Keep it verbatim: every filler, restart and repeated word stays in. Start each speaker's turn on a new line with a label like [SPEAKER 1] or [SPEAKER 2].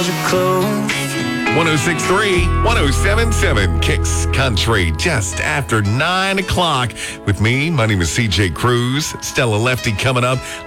[SPEAKER 1] one oh six point three, one oh seven point seven Kicks Country, just after nine o'clock with me. My name is C J Cruz. Stella Lefty coming up.